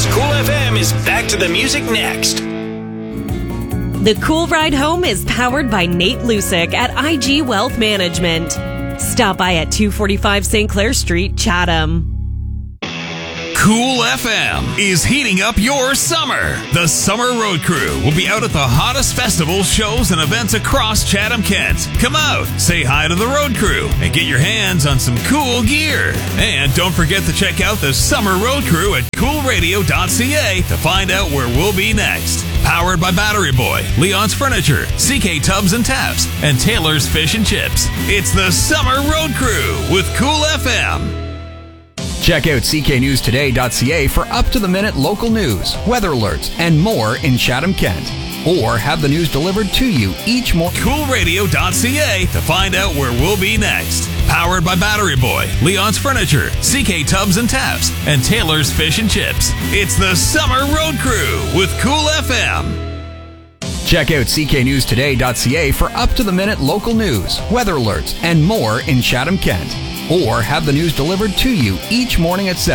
Cool FM is back to the music next. The Cool Ride Home is powered by Nate Lusick at IG Wealth Management. Stop by at 245 St. Clair Street, Chatham. Cool FM is heating up your summer. The Summer Road Crew will be out at the hottest festivals, shows, and events across Chatham-Kent. Come out, say hi to the Road Crew, and get your hands on some cool gear. And don't forget to check out the Summer Road Crew at coolradio.ca to find out where we'll be next. Powered by Battery Boy, Leon's Furniture, CK Tubs and Taps, and Taylor's Fish and Chips. It's the Summer Road Crew with Cool FM. Check out cknewstoday.ca for up-to-the-minute local news, weather alerts, and more in Chatham-Kent. Or have the news delivered to you each morning. Coolradio.ca to find out where we'll be next. Powered by Battery Boy, Leon's Furniture, CK Tubs and Taps, and Taylor's Fish and Chips. It's the Summer Road Crew with Cool FM. Check out cknewstoday.ca for up-to-the-minute local news, weather alerts, and more in Chatham-Kent. Or have the news delivered to you each morning at 7.